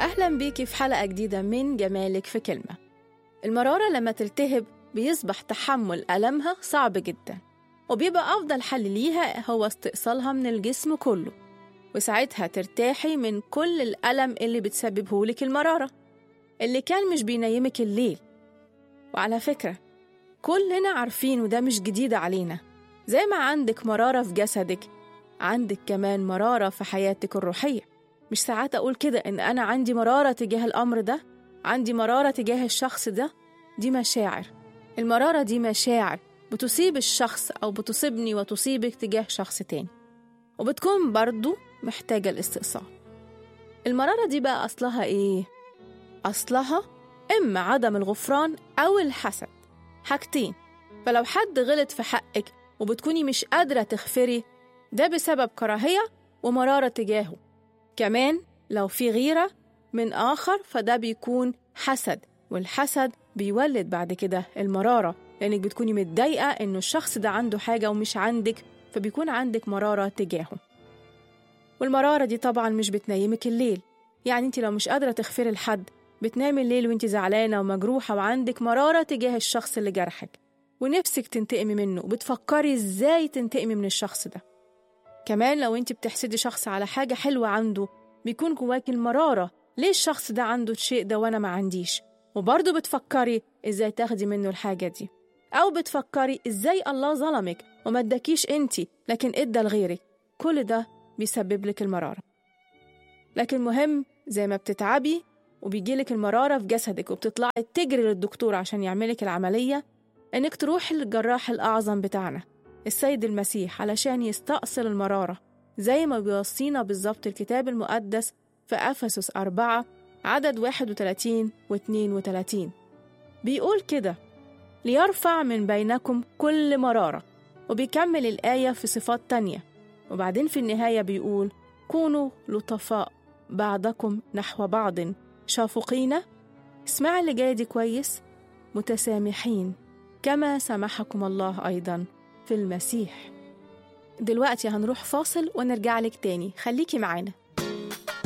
أهلا بيكي في حلقة جديدة من جمالك في كلمة. المرارة لما تلتهب بيصبح تحمل ألمها صعب جدا، وبيبقى أفضل حل ليها هو استئصالها من الجسم كله، وساعتها ترتاحي من كل الألم اللي بتسببه لك المرارة اللي كان مش بينيمك الليل. وعلى فكرة كلنا عارفين وده مش جديد علينا، زي ما عندك مرارة في جسدك عندك كمان مرارة في حياتك الروحية. مش ساعات أقول كده إن أنا عندي مرارة تجاه الأمر ده، عندي مرارة تجاه الشخص ده. دي مشاعر، المرارة دي مشاعر بتصيب الشخص أو بتصيبني وتصيبك تجاه شخص تاني، وبتكون برضو محتاجة الاستئصال. المرارة دي بقى أصلها إيه؟ أصلها إما عدم الغفران أو الحسد، حاجتين. فلو حد غلط في حقك وبتكوني مش قادرة تغفري، ده بسبب كراهية ومرارة تجاهه. كمان لو في غيرة من آخر فده بيكون حسد، والحسد بيولد بعد كده المرارة، لأنك بتكوني متضايقة إنه الشخص ده عنده حاجة ومش عندك، فبيكون عندك مرارة تجاهه. والمرارة دي طبعا مش بتنيمك الليل، يعني انت لو مش قادرة تغفري لحد بتنامي الليل وانت زعلانة ومجروحة وعندك مرارة تجاه الشخص اللي جرحك ونفسك تنتقمي منه وبتفكري ازاي تنتقمي من الشخص ده. كمان لو انت بتحسدي شخص على حاجة حلوة عنده بيكون جواك المرارة، ليه الشخص ده عنده الشيء ده وانا ما عنديش، وبرضه بتفكري ازاي تاخدي منه الحاجة دي، او بتفكري ازاي الله ظلمك وما اداكيش انت لكن ادى لغيرك. كل ده بيسبب لك المرارة. لكن مهم زي ما بتتعبي وبيجيلك المرارة في جسدك وبتطلعي تجري للدكتور عشان يعملك العملية، انك تروحي للجراح الأعظم بتاعنا السيد المسيح علشان يستأصل المرارة، زي ما بيوصينا بالظبط الكتاب المقدس في أفسس 4 عدد 31 و 32. بيقول كده: ليرفع من بينكم كل مرارة. وبيكمل الآية في صفات تانية، وبعدين في النهاية بيقول: كونوا لطفاء بعضكم نحو بعض، شافقين. اسمع اللي جاي دي كويس: متسامحين كما سامحكم الله أيضا في المسيح. دلوقتي هنروح فاصل ونرجع لك تاني، خليكي معانا.